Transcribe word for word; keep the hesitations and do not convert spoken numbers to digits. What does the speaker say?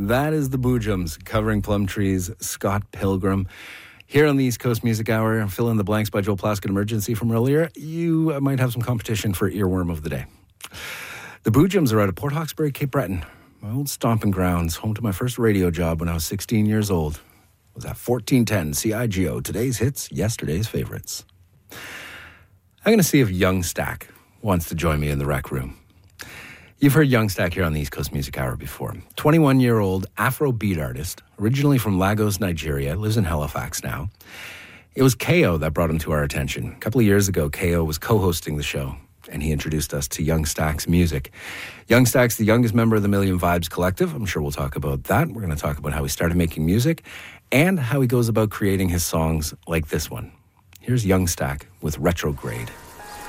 That is the Boojums covering Plum Tree's Scott Pilgrim. Here on the East Coast Music Hour, fill in the blanks by Joel Plaskett Emergency from earlier. You might have some competition for Earworm of the Day. The Boojums are out of Port Hawkesbury, Cape Breton, my old stomping grounds, home to my first radio job when I was sixteen years old. It was at fourteen ten C I G O, today's hits, yesterday's favorites. I'm going to see if Young Stack wants to join me in the rec room. You've heard Young Stack here on the East Coast Music Hour before. twenty-one-year-old Afrobeat artist, originally from Lagos, Nigeria, lives in Halifax now. It was K O that brought him to our attention. A couple of years ago, K O was co-hosting the show, and he introduced us to Young Stack's music. Young Stack's the youngest member of the Million Vibes Collective. I'm sure we'll talk about that. We're going to talk about how he started making music and how he goes about creating his songs like this one. Here's Young Stack with Retrograde.